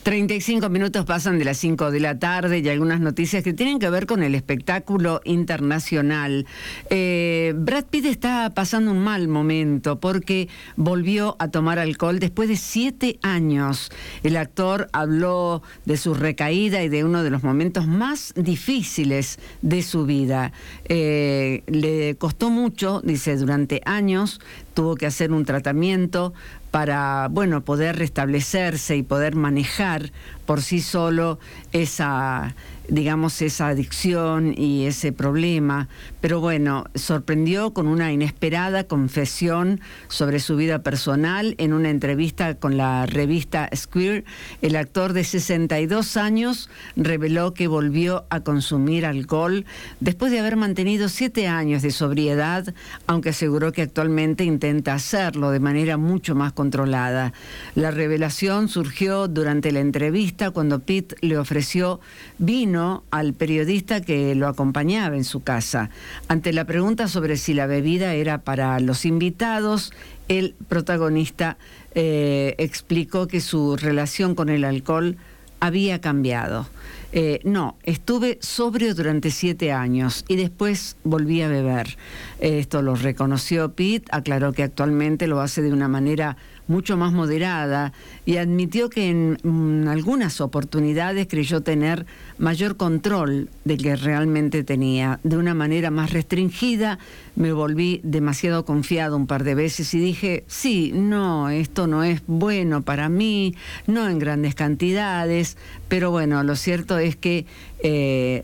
35 minutos pasan de las 5 de la tarde y algunas noticias que tienen que ver con el espectáculo internacional. Brad Pitt está pasando un mal momento porque volvió a tomar alcohol después de 7 años. El actor habló de su recaída y de uno de los momentos más difíciles de su vida. Le costó mucho, dice, durante años tuvo que hacer un tratamiento para, poder restablecerse y poder manejar por sí solo esa adicción y ese problema. Pero sorprendió con una inesperada confesión sobre su vida personal en una entrevista con la revista Esquire. El actor de 62 años reveló que volvió a consumir alcohol después de haber mantenido 7 años de sobriedad, aunque aseguró que actualmente intenta hacerlo de manera mucho más controlada. La revelación surgió durante la entrevista cuando Pitt le ofreció vino al periodista que lo acompañaba en su casa. Ante la pregunta sobre si la bebida era para los invitados, el protagonista explicó que su relación con el alcohol había cambiado. No, estuve sobrio durante 7 años y después volví a beber. Esto lo reconoció Pitt, aclaró que actualmente lo hace de una manera mucho más moderada y admitió que en algunas oportunidades creyó tener mayor control del que realmente tenía. De una manera más restringida, me volví demasiado confiado un par de veces y dije, sí, no, esto no es bueno para mí, no en grandes cantidades, pero lo cierto es que